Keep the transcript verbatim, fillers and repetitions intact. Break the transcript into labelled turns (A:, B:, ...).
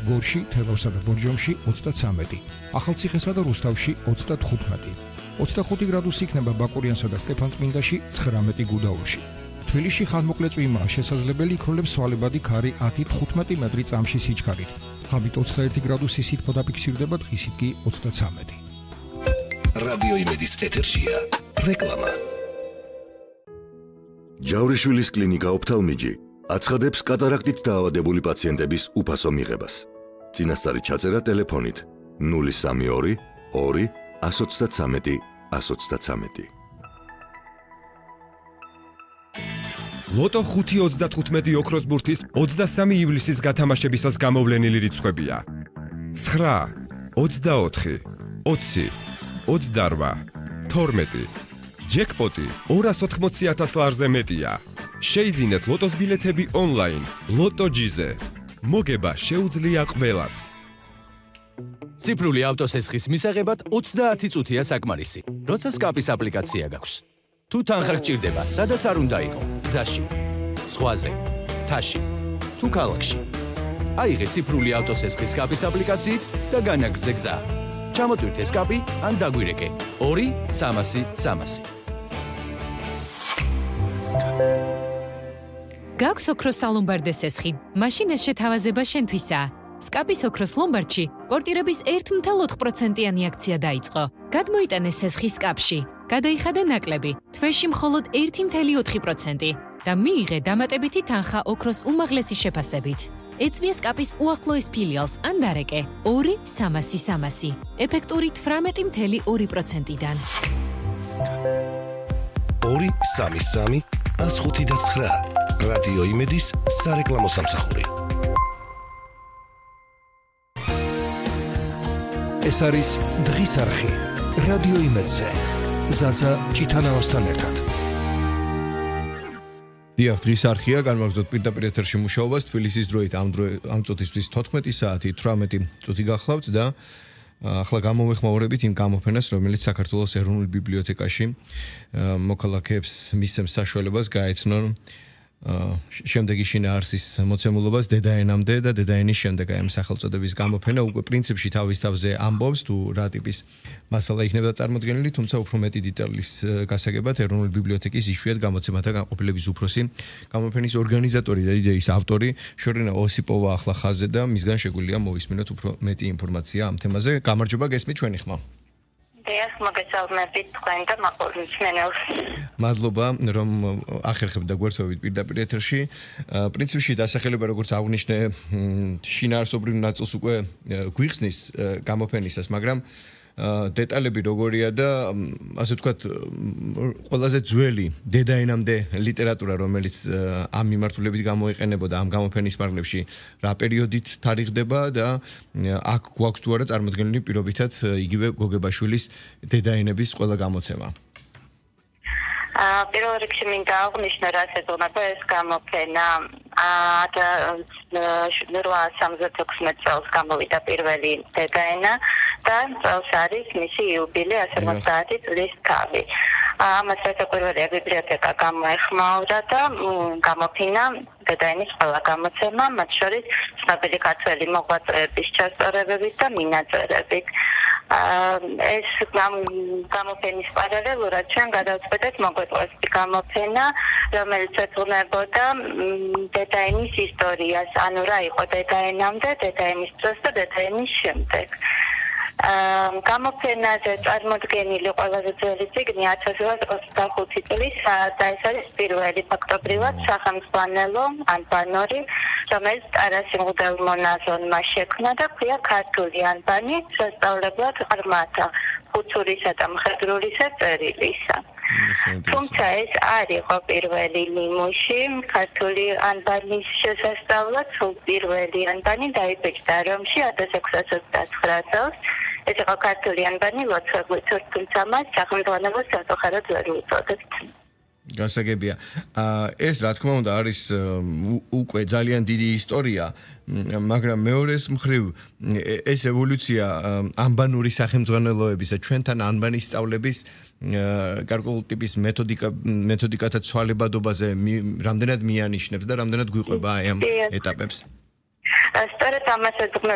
A: გორში, თელავსა და ბორჯომში ოცდათვრამეტი, ახალციხესა და რუსთავში ოცდათხუთმეტი, ოცდახუთი გრადუსი იქნება ბაკურიანსა და სტეფანწმინდაში ცხრამეტი გუდაურში. თბილისში ხანმოკლე წვიმაა შესაძლებელი, იქროლებს სვალებადი ქარი ათი თხუთმეტი მეტრი წამში სიჩქარით. ღამით ოცდაერთი გრადუსი სითბო დაფიქსირდება, დღისით კი ოცდათვრამეტი.
B: რადიო იმედის ეთერშია რეკლამა.
C: ჯავრიშვილის კლინიკა ოფთალმიჯი აცხადებს კატარაქტით დაავადებული პაციენტების უფასო მიღებას. წინასწარი ჩაწერა ტელეფონით ნული სამი ორი ორი ათს ოცდათვრამეტი ათს ოცდათვრამეტი.
D: ლოტო ხუთი ოცდათხუთმეტი ოქროს ბურთის ოცდასამი ივლისის გათამაშებისას გამოვლენილი რიცხვებია: ცხრა, ოცდაოთხი, ოცი, ოცდარვა, თორმეტი. ჯეკპოტი ორას ოთხმოცი ათას ლარზე მეტია. შეიძინეთ ლოტოს ბილეთები ონლაინ ლოტოჯიზე. მოგება შეუძლია ყველას.
E: ციფრული ავტოსესხის მისაღებად ოცდაათი წუთია საკმარისი, როცა სკაპის აპლიკაცია გაქვს. თუ თანხა გჭირდება, სადაც არ უნდა იყო, გზაში, ზღვაზე, მთაში, თუ ქალაქში. აიღე ციფრული ავტოსესხის სკაპის აპლიკაციით და განაგრძე გზა. ჩამოტვირთე სკაპი ან დაგვირეკე ორი სამასი სამასი.
F: გაქვს ოქროს სალომბარდე სესხი, მაშინ ეს შეთავაზება შენთვისაა. სკაპის ოქროს ლომბარდში პორტირების ერთი ათეული ოთხ პროცენტიანი აქცია დაიწყო. გადმოიტანე სესხი სკაპში. გადაიხადე ნაკლები, თვეში მხოლოდ ერთი ათეული ოთხი პროცენტი და მიიღე დამატებითი თანხა ოქროს უმაღლესი შეფასებით. ეწვია სკაპის უახლოეს ფილიალს ან დარეკე ორი სამასი სამასი, ეფექტური თვრამეტი ათეული ორი პროცენტიდან.
B: ორი სამი სამი ათს ხუთი და ცხრა. რადიო იმედის სარეკლამო სამსახური.
A: ეს არის დღის არხი რადიო იმედზე. ზაზა ჭითანავასთან ერთად.
G: დიახ, დღის არხია, განმაგრძოთ პირდაპირ ეთერში მუშაობას. თბილისის დროით ამ ამ წუთისთვის თოთხმეტი საათი თვრამეტი წუთი გახლავთ და ახლა გამოვეხმაურებით იმ გამოფენას, რომელიც საქართველოს ეროვნულ ბიბლიოთეკაში მოქალაქეებს მისცემს საშუალებას გაეცნონ შემდეგი შინაარსის მოცემულობას დედაენამდე და დედაენის შემდეგ აი ამ სახელწოდების გამოფენა უკვე პრინციპში თავის თავზე ამბობს თუ რა ტიპის მასალა იქნება წარმოდგენილი, თუმცა უფრო მეტი დეტალის გასაგებად ეროვნული ბიბლიოთეკის იშვიათ გამოცემათა განყოფილების უფროსი, გამოფენის ორგანიზატორი და იდეის ავტორი შორინა ოსიპოვა ახლა ხაზზე და მისგან შეგვიძლია მოვისმინოთ უფრო მეტი ინფორმაცია ამ თემაზე. გამარჯობა, გესმით ჩვენი ხმა.
H: დიახ, მოგესალმებით თქვენ და მაყურებელს.
G: მადლობა, რომ ახერხებთ და გვერდით პირდაპირ ეთერში. პრინციპში დასახელება, როგორც აღნიშნე, შინაარსობრივ ნაწილს უკვე გვიხსნის გამოფენისას, მაგრამ დეტალები როგორია და ასე ვთქვათ, ყველაზე ძველი დედაენამდე ლიტერატურა, რომელიც ამ მიმართულებით გამოიყენებოდა ამ გამოფენის პარლებში, რა პერიოდით თარიღდება და აქ გვაქვს თუ არა წარმოდგენილი პირობითაც იგივე გოგებაშვილის დედაენების ყველა გამოცემა.
H: პირველ რიგში მინდა აღნიშნო, რაც ეთონება ეს გამოფენა რვა სამოცდათექვსმეტ წელს გამოვიდა პირველი დედაენა და წელს არის მისი იუბილე ათორმოცდაათი წლის თავი. ამას საკუთრივია ბიბლიოთეკა გამოეხმაურა და გამოფინა დედაენის ყველა გამოცემა, მათ შორის ცნობილი ქართველი მოღვაწეების ჩასწორებებით და მინაწერებით. ეს გამოფენის პარალელურად ჩვენ გადავწყვეტეთ მოგვეყვეს გამოფენა, რომელიც ეძღვნებოდა დედაენის ისტორიას, ანუ რა იყო დედაენამდე, დედაენის დროს და დედაენის შემდეგ. გამოფენაზე წარმოდგენილი ყველაზე ძველი წიგნი ათას ოცდაათი წლის და ეს არის პირველი ფაქტობრივად სახელმძღვანელო ანბანური, რომელიც ტარას მღვდელმონაზონმა შექმნა და ქვია ქართული ანბანი სასწავლებლად ღრმათა, ხუცურისა და მხედრულისა წერილისა. თუმცა ეს არ იყო პირველი ნიმუში ქართული ანბანის შესასწავლად, სულ პირველი ანბანი დაიბეჭდა რომში ათას ექვსას ოცდაცხრა წელს. ეს იყო ქართული ანბანი ლოცვებით, თუმცა მას სახელმძღვანელო საზოხარად ვერ უწოდებთ.
G: გასაგებია. ეს რა თქმა უნდა არის უკვე ძალიან დიდი ისტორია, მაგრამ მეორეს მხრივ ეს ევოლუცია ანბანური სახელმძღვანელოების და ჩვენთან ანბანის სწავლების გარკვეულ ტიპის მეთოდიკა მეთოდიკათა ცვალებადობაზე რამდენად მიანიშნებს და რამდენად გვიყვება აი ამ ეტაპებს.
H: სწორედ ამას ეძღვნება